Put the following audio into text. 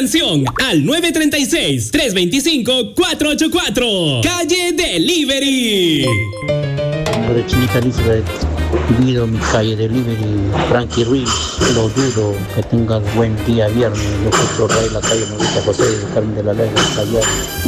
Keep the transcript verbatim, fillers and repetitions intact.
canción al nueve tres seis, tres dos cinco, cuatro ocho cuatro. Calle Delivery. De Chinita Elizabeth, pido mi calle Delivery, Frankie Ruiz, lo dudo, que tengas buen día viernes, lo que la calle Novita José, Carmen de la Ley, Calle.